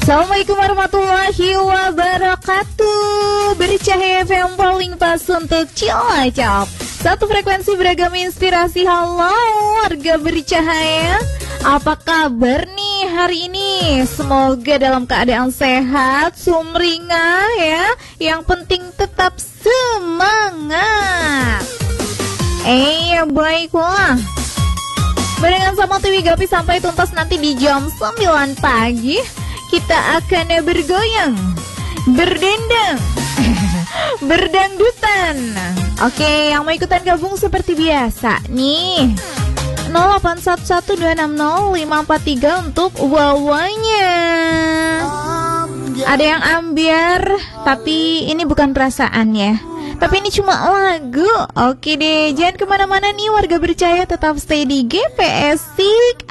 Assalamualaikum warahmatullahi wabarakatuh. Bercahaya FM paling pas untuk Cilacap. Satu frekuensi beragam inspirasi. Halo warga bercahaya, apa kabar nih hari ini? Semoga dalam keadaan sehat, sumringah ya. Yang penting tetap semangat. Baiklah. Barengan sama TV Gapi sampai tuntas nanti di jam 9 pagi. Kita akan bergoyang, berdendang, berdangdutan. Oke, yang mau ikutan gabung seperti biasa nih 0811260543 untuk wawanya. Ada yang ambiar, tapi ini bukan perasaan ya, tapi ini cuma lagu. Oke deh, jangan kemana-mana nih warga bercahaya, tetap stay di GPS Sik